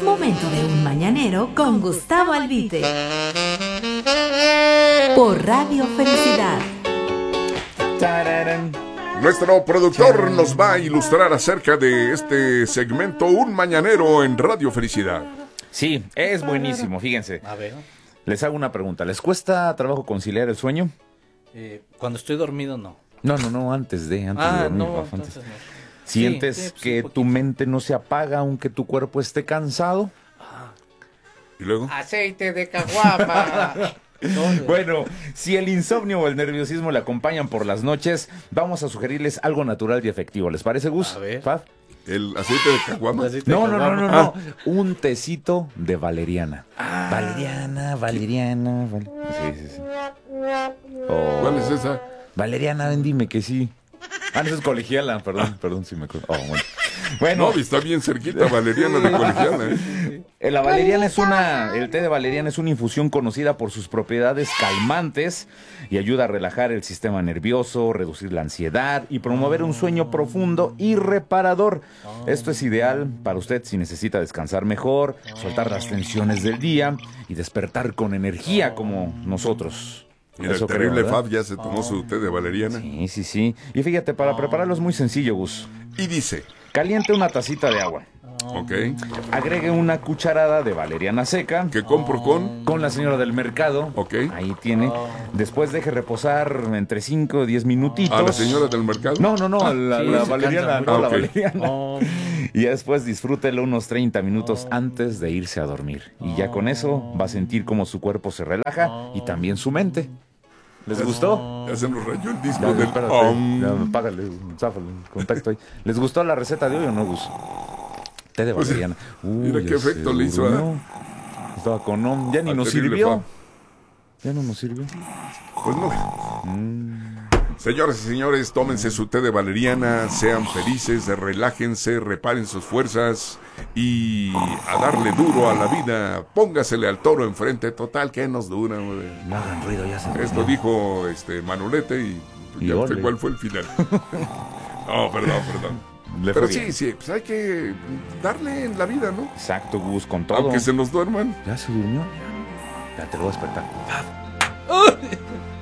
momento de un mañanero con Gustavo Albite. Por Radio Felicidad. Tararán. Nuestro productor nos va a ilustrar acerca de este segmento Un Mañanero en Radio Felicidad. Sí, es buenísimo, fíjense. A ver. Les hago una pregunta. ¿Les cuesta trabajo conciliar el sueño? Cuando estoy dormido, no. No, antes de dormir. No, Rafa, entonces no. ¿Sientes Sí, pues, que un tu poquito. mente no se apaga aunque tu cuerpo esté cansado? ¿Y luego? Aceite de caguama. Bueno, si el insomnio o el nerviosismo le acompañan por las noches, vamos a sugerirles algo natural y efectivo. ¿Les parece, Gus? A ver. Faf. ¿El aceite de caguama? No. Un tecito de valeriana. Valeriana. Sí. Oh. ¿Cuál es esa? Valeriana, ven, dime que sí. No, eso es colegiala, perdón si me acuerdo. Bueno. No, está bien cerquita, valeriana de colegiala. La el té de valeriana es una infusión conocida por sus propiedades calmantes y ayuda a relajar el sistema nervioso, reducir la ansiedad y promover un sueño profundo y reparador. Esto es ideal para usted si necesita descansar mejor, soltar las tensiones del día y despertar con energía como nosotros. Mira, Eso el terrible creo, ¿verdad? Fab ya se tomó su té de valeriana. Sí. Y fíjate, para prepararlo es muy sencillo, Gus. Y dice, Caliente una tacita de agua. ok, Agregue una cucharada de valeriana seca. que compro con... La señora del mercado. Ok. Ahí tiene. Después deje reposar entre 5 o 10 minutitos. ¿A la señora del mercado? No, la se valeriana. cansa. No, la Ok. valeriana. Y después disfrútelo unos 30 minutos antes de irse a dormir. Y ya con eso va a sentir cómo su cuerpo se relaja y también su mente. ¿Les gustó? Ya se nos rayó el disco Ya, del... espérate, ya, págale, záfale, contacto ahí. ¿Les gustó la receta de hoy o no, Gus? Té de Pues, valeriana. mira ya qué efecto se le hizo, durmió. Estaba con... Ya ni Al nos terrible sirvió. Fab. Ya no nos sirvió. Pues no. Señoras y señores, tómense su té de valeriana, sean felices, relájense, reparen sus fuerzas y a darle duro a la vida. Póngasele al toro enfrente, total, que nos dura, hombre. No hagan ruido, ya se durmió. Esto dijo Manolete y ya no sé ole. cuál fue el final. No, perdón. Le Pero fue bien. sí, pues hay que darle en la vida, ¿no? Exacto, Gus, con todo. Aunque se nos duerman. Ya se durmió. Ya te lo voy a despertar.